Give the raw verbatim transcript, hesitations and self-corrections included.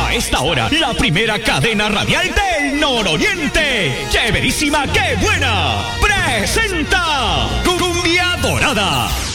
A esta hora, la primera cadena radial del nororiente. ¡Chéverísima, qué buena! Presenta Cumbia Dorada.